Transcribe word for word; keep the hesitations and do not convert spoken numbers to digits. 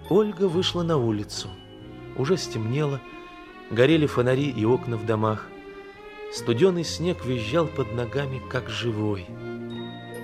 Ольга вышла на улицу. Уже стемнело, горели фонари и окна в домах. Студеный снег визжал под ногами, как живой.